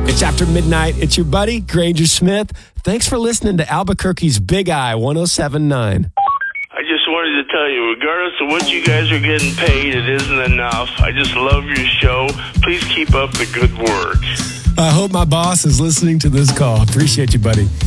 It's after midnight. It's your buddy, Granger Smith. Thanks for listening to Albuquerque's Big Eye 107.9. I just wanted to tell you, regardless of what you guys are getting paid, it isn't enough. I just love your show. Please keep up the good work. I hope my boss is listening to this call. Appreciate you, buddy.